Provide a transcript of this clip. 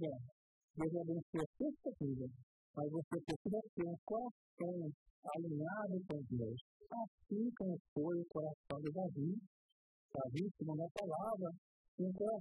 vida, Deus abençoa a sua vida, mas você precisa ter um coração alinhado com Deus, assim como foi o coração de Davi. Davi, segundo a palavra, tinha um coração